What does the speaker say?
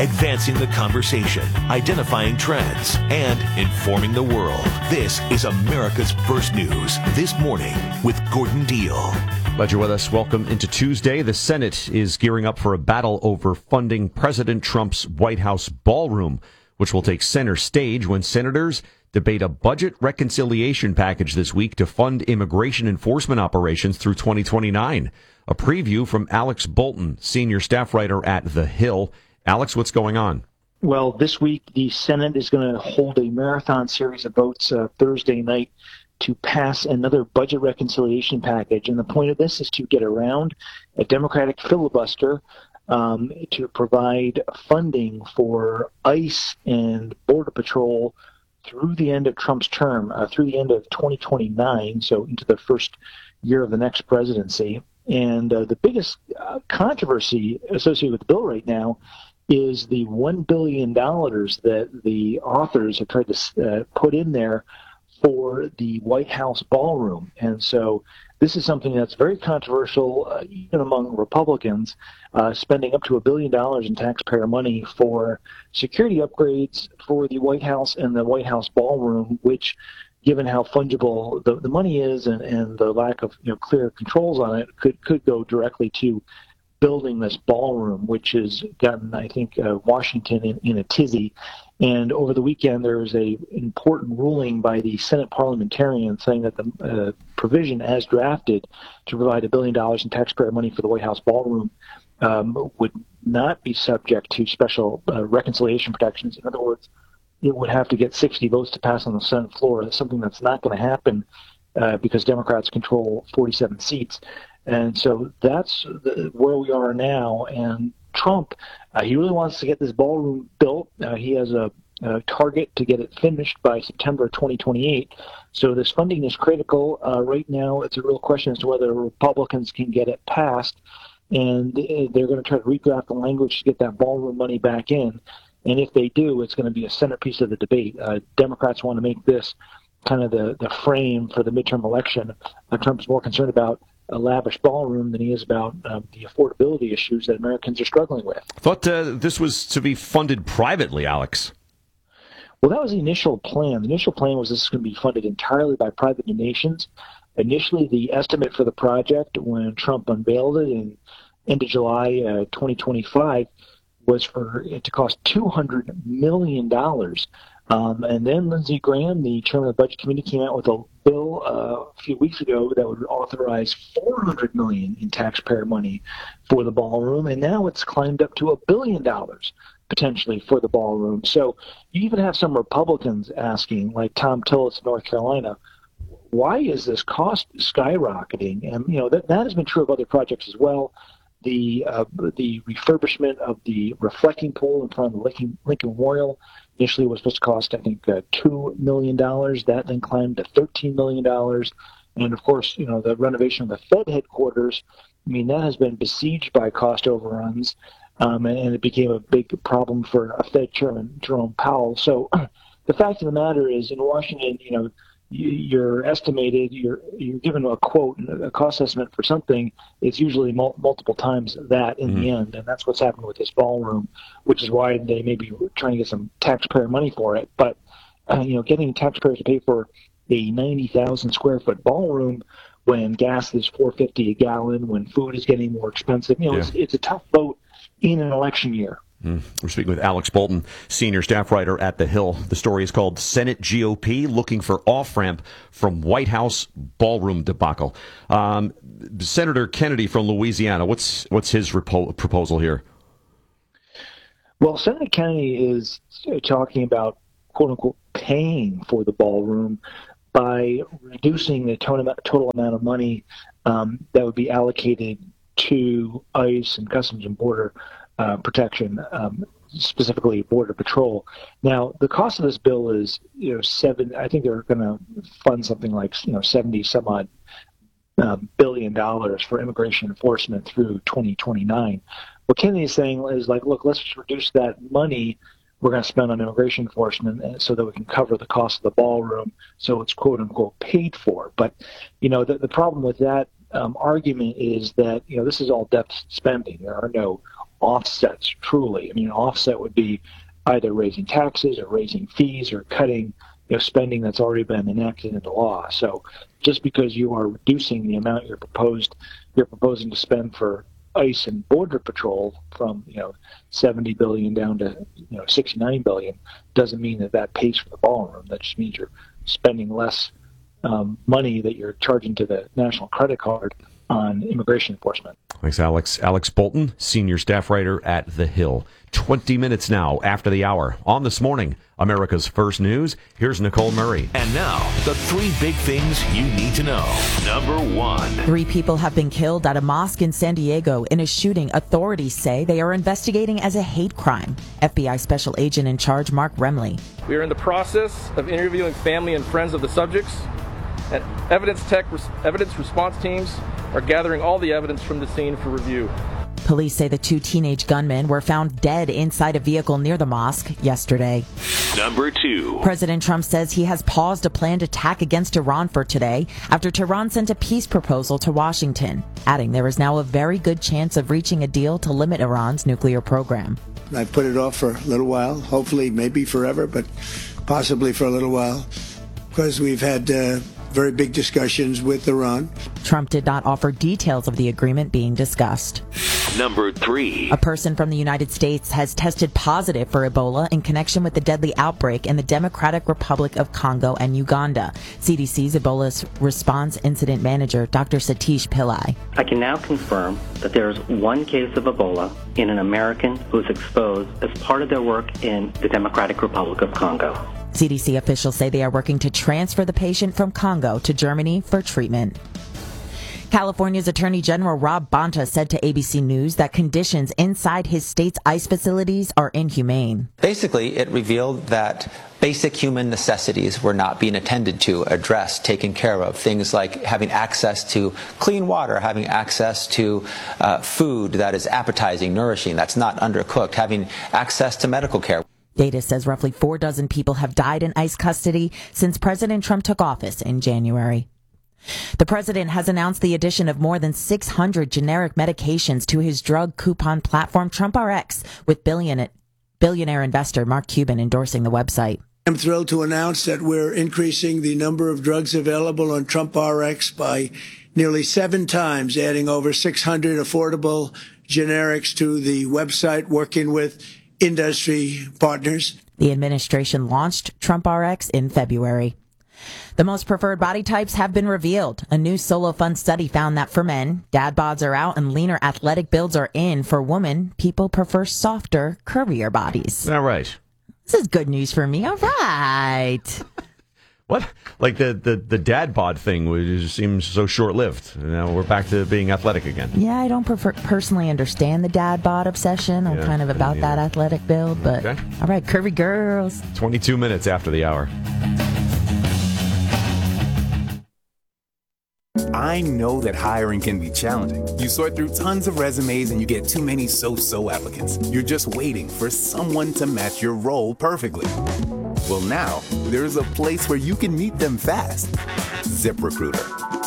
advancing the conversation, identifying trends, and informing the world. This is America's First News This Morning with Gordon Deal. Glad you're with us. Welcome into Tuesday. The Senate is gearing up for a battle over funding President Trump's White House ballroom, which will take center stage when senators debate a budget reconciliation package this week to fund immigration enforcement operations through 2029. A preview from Alex Bolton, senior staff writer at The Hill. Alex, what's going on? Well, this week the Senate is going to hold a marathon series of votes Thursday night to pass another budget reconciliation package. And the point of this is to get around a Democratic filibuster to provide funding for ICE and Border Patrol through the end of Trump's term, through the end of 2029, so into the first year of the next presidency. And the biggest controversy associated with the bill right now is the $1 billion that the authors have tried to put in there for the White House ballroom. And so this is something that's very controversial, even among Republicans, spending up to $1 billion in taxpayer money for security upgrades for the White House and the White House ballroom, which, given how fungible the money is and the lack of clear controls on it, could go directly to building this ballroom, which has gotten, I think, Washington in a tizzy. And over the weekend, there was an important ruling by the Senate parliamentarians saying that the provision as drafted to provide $1 billion in taxpayer money for the White House ballroom would not be subject to special reconciliation protections. In other words, it would have to get 60 votes to pass on the Senate floor. That's something that's not going to happen because Democrats control 47 seats. And so that's where we are now. And Trump, he really wants to get this ballroom built. He has a target to get it finished by September 2028. So this funding is critical. Right now, it's a real question as to whether Republicans can get it passed. And they're going to try to redraft the language to get that ballroom money back in. And if they do, it's going to be a centerpiece of the debate. Democrats want to make this kind of the frame for the midterm election. Trump's more concerned about a lavish ballroom than he is about the affordability issues that Americans are struggling with. I thought this was to be funded privately, Alex. Well, that was the initial plan. The initial plan was this is going to be funded entirely by private donations. Initially, the estimate for the project when Trump unveiled it in end of July 2025 was for it to cost $200 million. And then Lindsey Graham, the chairman of the Budget Committee, came out with a bill a few weeks ago that would authorize $400 million in taxpayer money for the ballroom, and now it's climbed up to $1 billion potentially for the ballroom. So you even have some Republicans asking, like Tom Tillis of North Carolina, why is this cost skyrocketing? And that has been true of other projects as well. The refurbishment of the reflecting pool in front of the Lincoln Memorial initially was supposed to cost, I think, $2 million. That then climbed to $13 million. And, of course, the renovation of the Fed headquarters, that has been besieged by cost overruns, and it became a big problem for Fed Chairman Jerome Powell. So the fact of the matter is, in Washington, you're estimated, you're given a quote, a cost estimate for something, it's usually multiple times that in the end, and that's what's happened with this ballroom, which is why they may be trying to get some taxpayer money for it. But, getting taxpayers to pay for a 90,000 square foot ballroom when gas is $4.50 a gallon, when food is getting more expensive, it's a tough vote in an election year. We're speaking with Alex Bolton, senior staff writer at The Hill. The story is called Senate GOP Looking for Off-Ramp from White House Ballroom Debacle. Senator Kennedy from Louisiana, what's his proposal here? Well, Senator Kennedy is talking about, quote-unquote, paying for the ballroom by reducing the total amount of money that would be allocated to ICE and Customs and Border Protection, specifically Border Patrol. Now, the cost of this bill is, I think they're going to fund something like, 70 some odd billion dollars for immigration enforcement through 2029. What Kennedy is saying is like, look, let's just reduce that money we're going to spend on immigration enforcement so that we can cover the cost of the ballroom so it's quote unquote paid for. But, the problem with that argument is that, this is all depth spending. There are no offsets, truly. I mean, an offset would be either raising taxes or raising fees or cutting spending that's already been enacted into law. So just because you are reducing the amount you're proposing to spend for ICE and Border Patrol from 70 billion down to 69 billion doesn't mean that pays for the ballroom. That just means you're spending less money that you're charging to the national credit card on immigration enforcement. Thanks, Alex. Alex Bolton, senior staff writer at The Hill. 20 minutes now after the hour. On This Morning, America's First News, here's Nicole Murray. And now, the 3 big things you need to know. Number 1. 3 people have been killed at a mosque in San Diego in a shooting authorities say they are investigating as a hate crime. FBI Special Agent in Charge Mark Remley. We are in the process of interviewing family and friends of the subjects, and evidence response teams are gathering all the evidence from the scene for review. Police say the 2 teenage gunmen were found dead inside a vehicle near the mosque yesterday. Number 2. President Trump says he has paused a planned attack against Iran for today after Tehran sent a peace proposal to Washington, adding there is now a very good chance of reaching a deal to limit Iran's nuclear program. I put it off for a little while, hopefully maybe forever, but possibly for a little while, because we've had very big discussions with Iran. Trump did not offer details of the agreement being discussed. Number 3. A person from the United States has tested positive for Ebola in connection with the deadly outbreak in the Democratic Republic of Congo and Uganda. CDC's Ebola Response Incident Manager, Dr. Satish Pillai. I can now confirm that there is 1 case of Ebola in an American who is exposed as part of their work in the Democratic Republic of Congo. CDC officials say they are working to transfer the patient from Congo to Germany for treatment. California's Attorney General Rob Bonta said to ABC News that conditions inside his state's ICE facilities are inhumane. Basically, it revealed that basic human necessities were not being attended to, addressed, taken care of. Things like having access to clean water, having access to food that is appetizing, nourishing, that's not undercooked, having access to medical care. Data says roughly 4 dozen people have died in ICE custody since President Trump took office in January. The president has announced the addition of more than 600 generic medications to his drug coupon platform TrumpRx, with billionaire investor Mark Cuban endorsing the website. I'm thrilled to announce that we're increasing the number of drugs available on TrumpRx by nearly 7 times, adding over 600 affordable generics to the website, working with industry partners. The administration launched TrumpRx in February. The most preferred body types have been revealed. A new Solo Fun study found that for men, dad bods are out and leaner athletic builds are in. For women, people prefer softer, curvier bodies. All right. This is good news for me. All right. What? Like the dad bod thing which seems so short-lived. Now we're back to being athletic again. Yeah, I don't personally understand the dad bod obsession. I'm kind of about that athletic build, but okay. All right, curvy girls. 22 minutes after the hour. I know that hiring can be challenging. You sort through tons of resumes and you get too many so-so applicants. You're just waiting for someone to match your role perfectly. Well, now there's a place where you can meet them fast. ZipRecruiter.